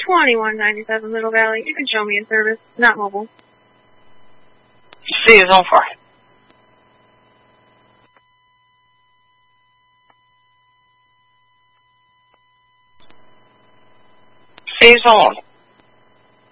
2197 Middle Valley. You can show me in service, not mobile. See you, Zone 4. See you, Zone 1.